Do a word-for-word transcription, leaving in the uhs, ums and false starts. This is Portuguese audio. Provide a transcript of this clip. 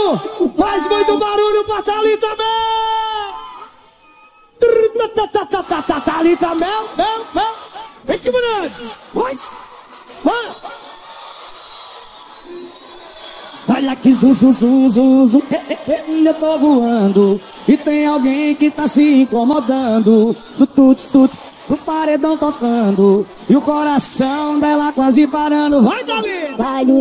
barulho! Faz muito barulho pra Thalita Mel! Thalita Mel, Mel, Mel! Vem que bonito! Vai! Vai! Olha que zum, zum, zum, zum, zum. Eu tô voando e tem alguém que tá se incomodando. Do tuts, tuts, do paredão tocando e o coração dela quase parando. Vai, Thalita!